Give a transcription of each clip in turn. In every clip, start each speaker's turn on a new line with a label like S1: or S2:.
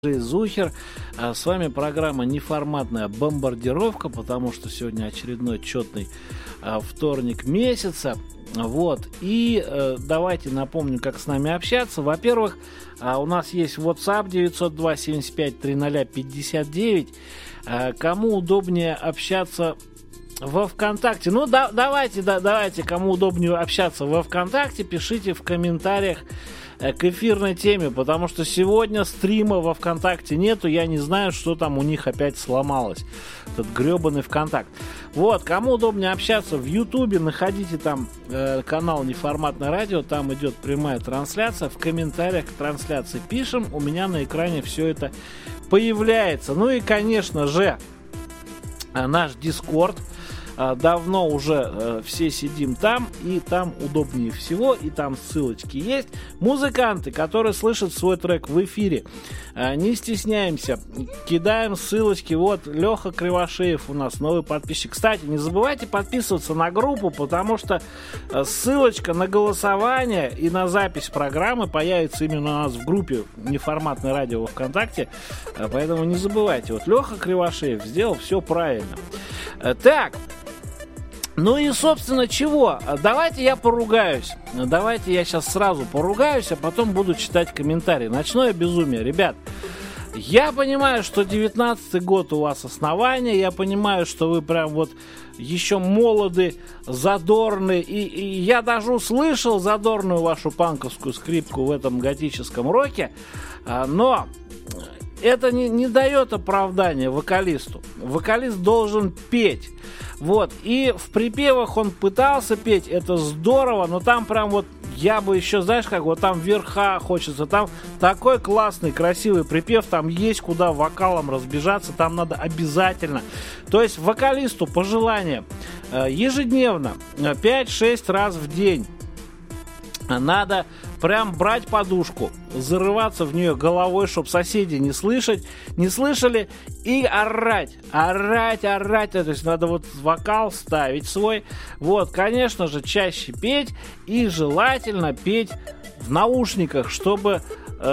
S1: Зухер. С вами программа «Неформатная бомбардировка», потому что сегодня очередной четный вторник месяца. Вот. И давайте напомню, как с нами общаться. Во-первых, у нас есть WhatsApp 902-75-00-59. Кому удобнее общаться во ВКонтакте? Ну, давайте, кому удобнее общаться во ВКонтакте, пишите в комментариях к эфирной теме, потому что сегодня стрима во ВКонтакте нету, я не знаю, что там у них опять сломалось, этот гребаный ВКонтакт. Вот, кому удобнее общаться в Ютубе, находите там канал «Неформатное радио», там идет прямая трансляция, в комментариях к трансляции пишем, у меня на экране все это появляется. Ну и, конечно же, наш Дискорд. Давно уже все сидим там, и там удобнее всего, и там ссылочки есть. Музыканты, которые слышат свой трек в эфире, не стесняемся, кидаем ссылочки. Вот Леха Кривошеев у нас новый подписчик. Кстати, не забывайте подписываться на группу, потому что ссылочка на голосование и на запись программы появится именно у нас в группе «Неформатное радио» во ВКонтакте, поэтому не забывайте. Вот Леха Кривошеев сделал все правильно. Так, ну и, собственно, чего? Давайте я поругаюсь. Давайте я сейчас сразу поругаюсь, а потом буду читать комментарии. Ночное безумие. Ребят, я понимаю, что 19-й год у вас основания. Я понимаю, что вы прям вот еще молоды, задорны. И я даже услышал задорную вашу панковскую скрипку в этом готическом роке. Но это не дает оправдания вокалисту. Вокалист должен петь. Вот, и в припевах он пытался петь, это здорово, но там прям вот, я бы еще, знаешь, как вот там верха хочется, там такой классный, красивый припев, там есть куда вокалом разбежаться, там надо обязательно. То есть вокалисту пожелание ежедневно, 5-6 раз в день, надо прям брать подушку, зарываться в нее головой, чтобы соседи не слышали, и орать. То есть надо вот вокал ставить свой. Вот, конечно же, чаще петь и желательно петь в наушниках, чтобы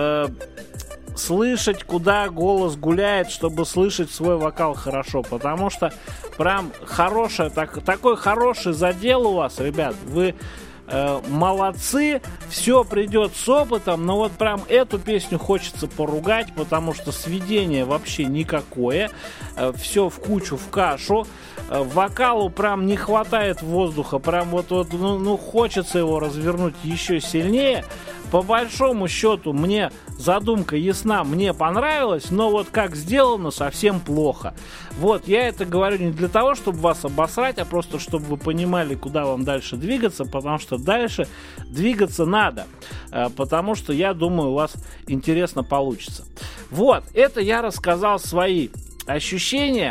S1: слышать, куда голос гуляет, чтобы слышать свой вокал хорошо, потому что прям такой хороший задел у вас, ребят, вы молодцы, все придет с опытом, но вот прям эту песню хочется поругать, потому что сведение вообще никакое, все в кучу, в кашу, вокалу прям не хватает воздуха, прям вот хочется его развернуть еще сильнее. По большому счету мне задумка ясна, мне понравилось, но вот как сделано, совсем плохо. Вот, я это говорю не для того, чтобы вас обосрать, а просто чтобы вы понимали, куда вам дальше двигаться, потому что дальше двигаться надо, потому что, я думаю, у вас интересно получится. Вот, это я рассказал свои ощущения,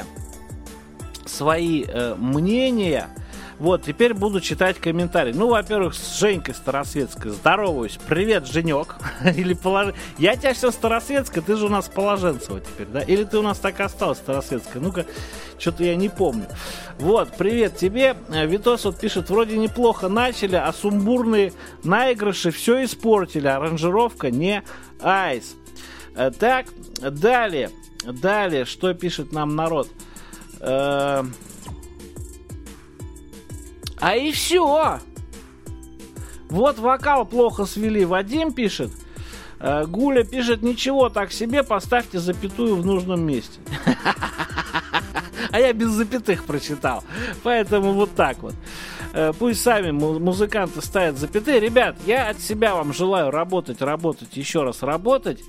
S1: свои мнения. Вот, теперь буду читать комментарии. Ну, во-первых, с Женькой Старосветской здороваюсь. Привет, Женек. Или Я тебя все Старосветская, ты же у нас Положенцева теперь, да? Или ты у нас так осталась, Старосветская? Ну-ка, что-то я не помню. Вот, привет тебе. Витос вот пишет, вроде неплохо начали, а сумбурные наигрыши все испортили. Аранжировка не айс. Так, далее, что пишет нам народ? А и все. Вот вокал плохо свели, Вадим пишет. Гуля пишет, ничего, так себе, поставьте запятую в нужном месте. А я без запятых прочитал. Поэтому вот так вот. Пусть сами музыканты ставят запятые. Ребят, я от себя вам желаю работать, еще раз работать.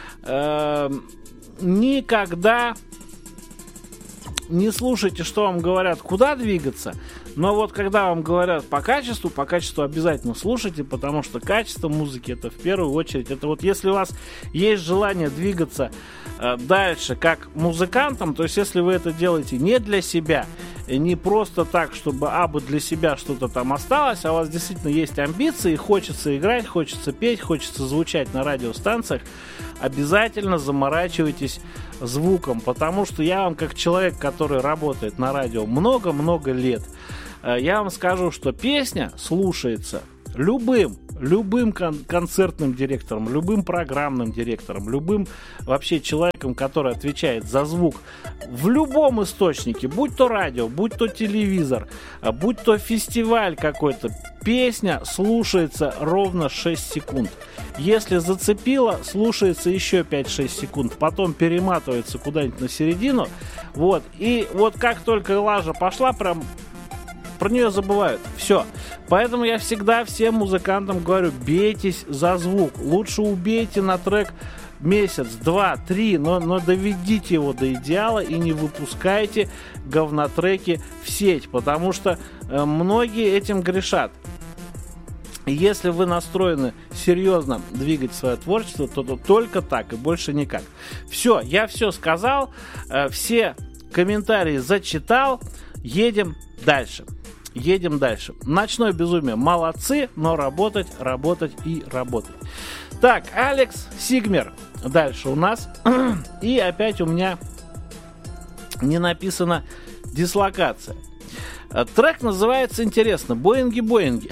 S1: Никогда не слушайте, что вам говорят, куда двигаться. Но вот когда вам говорят по качеству обязательно слушайте, потому что качество музыки это в первую очередь. Это вот если у вас есть желание двигаться дальше как музыкантом, то есть если вы это делаете не для себя, не просто так, чтобы для себя что-то там осталось, а у вас действительно есть амбиции, хочется играть, хочется петь, хочется звучать на радиостанциях, обязательно заморачивайтесь звуком, потому что я вам как человек, который работает на радио много-много лет, я вам скажу, что песня слушается любым концертным директором, любым программным директором, любым вообще человеком, который отвечает за звук в любом источнике, будь то радио, будь то телевизор, будь то фестиваль какой-то, песня слушается ровно 6 секунд. Если зацепило, слушается еще 5-6 секунд, потом перематывается куда-нибудь на середину. Вот. И вот как только лажа пошла, прям про нее забывают. Все. Поэтому я всегда всем музыкантам говорю, бейтесь за звук. Лучше убейте на трек месяц, 2, 3, но доведите его до идеала и не выпускайте говнотреки в сеть, потому что многие этим грешат. Если вы настроены серьезно двигать свое творчество, то только так и больше никак. Все, я все сказал, все комментарии зачитал, едем дальше. Ночное безумие. Молодцы, но работать и работать. Так, Алекс Сигмер. Дальше у нас. И опять у меня не написана дислокация. Трек называется интересно «Боинги-боинги».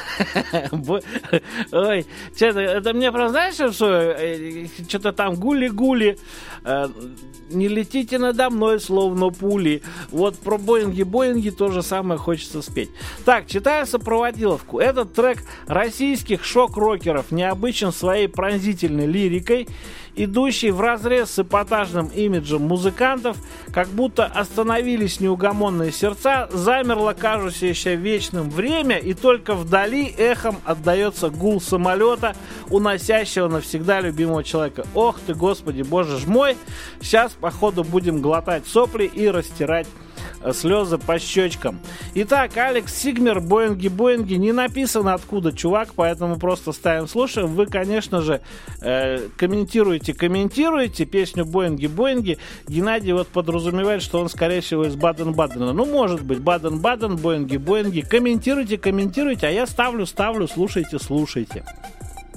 S1: Ой, это мне просто, знаешь, что что-то там гули-гули, не летите надо мной, словно пули. Вот про «Боинги-боинги» то же самое хочется спеть. Так, читаю сопроводиловку. Этот трек российских шок-рокеров необычен своей пронзительной лирикой, идущий вразрез с эпатажным имиджем музыкантов, как будто остановились неугомонные сердца, замерло кажущееся вечным время, и только вдали эхом отдается гул самолета, уносящего навсегда любимого человека. Ох ты, Господи, Боже ж мой, сейчас, походу, будем глотать сопли и растирать слезы по щечкам. Итак, Алекс Сигмер, «Боинги-боинги». Не написано откуда, чувак, поэтому просто ставим, слушаем. Вы, конечно же, комментируете песню «Боинги-боинги». Геннадий вот подразумевает, что он, скорее всего, из Баден-Бадена. Ну, может быть, Баден-Баден, «Боинги-боинги». Комментируйте, а я ставлю, слушайте.